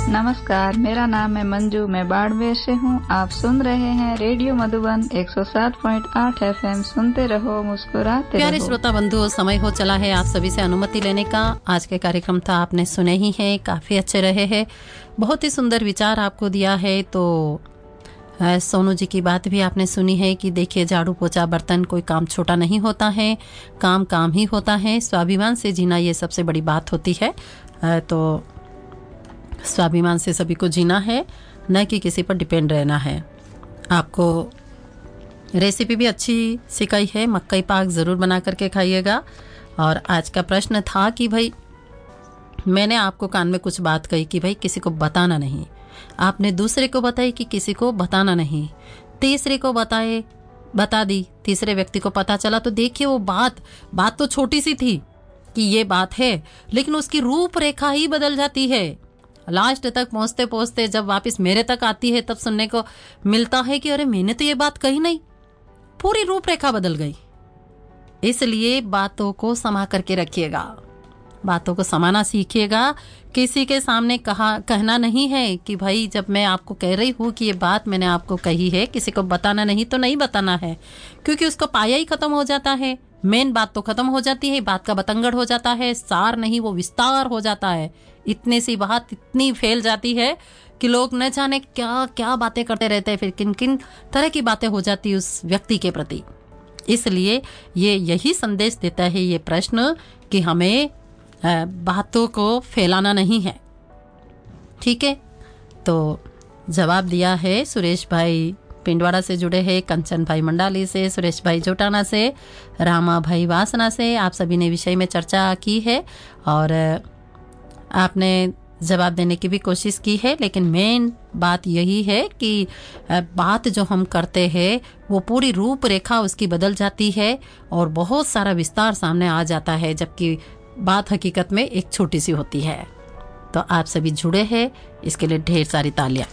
नमस्कार, मेरा नाम है मंजू, मैं बाड़मेर से हूँ। आप सुन रहे हैं रेडियो मधुबन 107.8 FM। सुनते रहो, मुस्कुराते प्यारे रहो। श्रोता बंधुओं, समय हो चला है आप सभी से अनुमति लेने का। आज के कार्यक्रम तो आपने सुने ही हैं, काफी अच्छे रहे हैं, बहुत ही सुंदर विचार आपको दिया है। तो सोनू जी की बात भी आपने सुनी है कि देखिए, झाड़ू पोछा बर्तन कोई काम छोटा नहीं होता है, काम काम ही होता है। स्वाभिमान से जीना ये सबसे बड़ी बात होती है। तो स्वाभिमान से सभी को जीना है, न कि किसी पर डिपेंड रहना है। आपको रेसिपी भी अच्छी सिखाई है, मक्कई पाक ज़रूर बना करके खाइएगा। और आज का प्रश्न था कि भाई, मैंने आपको कान में कुछ बात कही कि भाई किसी को बताना नहीं, आपने दूसरे को बताई कि किसी को बताना नहीं, तीसरे को बता दी, तीसरे व्यक्ति को पता चला। तो देखिए, वो बात तो छोटी सी थी कि ये बात है, लेकिन उसकी रूपरेखा ही बदल जाती है। लास्ट तक पहुंचते पहुंचते जब वापस मेरे तक आती है, तब सुनने को मिलता है कि अरे, मैंने तो ये बात कही नहीं, पूरी रूपरेखा बदल गई। इसलिए बातों को समा करके रखिएगा, बातों को समाना सीखिएगा। किसी के सामने कहना नहीं है कि भाई, जब मैं आपको कह रही हूँ कि ये बात मैंने आपको कही है, किसी को बताना नहीं, तो नहीं बताना है, क्योंकि उसका पाया ही खत्म हो जाता है। मेन बात तो खत्म हो जाती है, बात का बतंगड़ हो जाता है, सार नहीं वो विस्तार हो जाता है। इतनी सी बात इतनी फैल जाती है कि लोग न जाने क्या क्या बातें करते रहते हैं, फिर किन किन तरह की बातें हो जाती उस व्यक्ति के प्रति। इसलिए यही संदेश देता है ये प्रश्न कि हमें बातों को फैलाना नहीं है। ठीक है, तो जवाब दिया है सुरेश भाई पिंडवाड़ा से जुड़े हैं, कंचन भाई मंडाली से, सुरेश भाई जोटाना से, रामा भाई वासना से। आप सभी ने विषय में चर्चा की है और आपने जवाब देने की भी कोशिश की है, लेकिन मेन बात यही है कि बात जो हम करते हैं वो पूरी रूपरेखा उसकी बदल जाती है और बहुत सारा विस्तार सामने आ जाता है, जबकि बात हकीकत में एक छोटी सी होती है। तो आप सभी जुड़े हैं, इसके लिए ढेर सारी तालियां।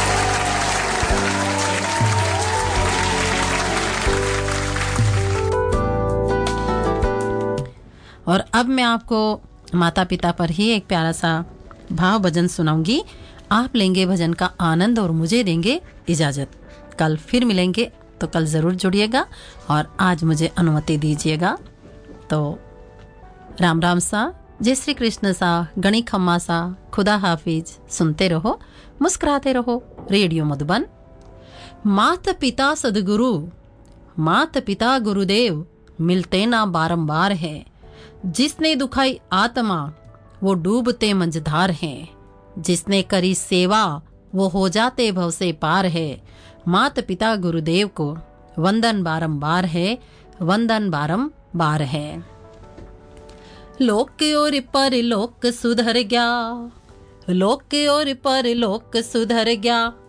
और अब मैं आपको माता पिता पर ही एक प्यारा सा भाव भजन सुनाऊंगी। आप लेंगे भजन का आनंद और मुझे देंगे इजाजत। कल फिर मिलेंगे, तो कल जरूर जुड़िएगा और आज मुझे अनुमति दीजिएगा। तो राम राम सा, जय श्री कृष्ण सा, गणी खम्मा सा, खुदा हाफिज। सुनते रहो, मुस्कुराते रहो, रेडियो मधुबन। माता पिता सदगुरु, माता पिता गुरुदेव मिलते ना बारंबार है। जिसने दुखाई आत्मा वो डूबते मंझधार हैं। जिसने करी सेवा वो हो जाते भव से पार है। माता पिता गुरुदेव को वंदन बारंबार है, वंदन बारंबार है। लोक के ओर पर लोक सुधर गया, लोक के ओर पर लोक सुधर गया।